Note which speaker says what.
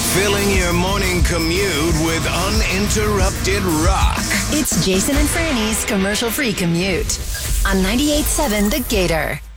Speaker 1: Filling your morning commute with uninterrupted rock.
Speaker 2: It's Jason and Franny's commercial-free commute on 98.7 The Gator.